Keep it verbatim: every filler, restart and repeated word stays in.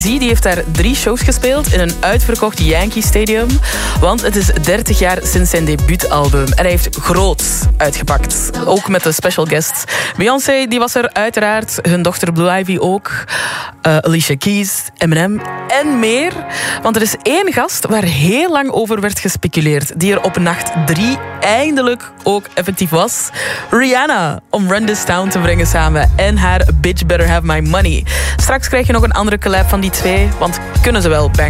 Die heeft daar drie shows gespeeld in een uitverkocht Yankee Stadium. Want het is dertig jaar sinds zijn debuutalbum. En hij heeft groots uitgepakt. Ook met de special guests. Beyoncé die was er uiteraard. Hun dochter Blue Ivy ook. Uh, Alicia Keys, Eminem en meer. Want er is één gast waar heel lang over werd gespeculeerd. Die er op nacht drie eindelijk ook effectief was. Rihanna. Om Run This Town te brengen samen. En haar Bitch Better Have My Money. Straks krijg je nog een andere collab van die twee. Want kunnen ze wel bang